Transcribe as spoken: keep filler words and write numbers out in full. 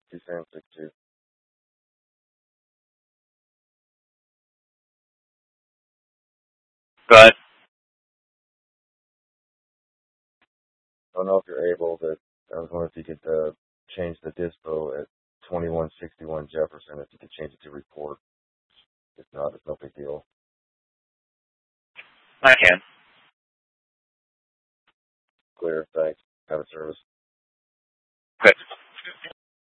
two seven six two. But I don't know if you're able, but I was wondering if you could uh, change the dispo at twenty-one sixty-one Jefferson, if you could change it to report. If not, it's no big deal. I can. Clear, thanks. Have a service. Good.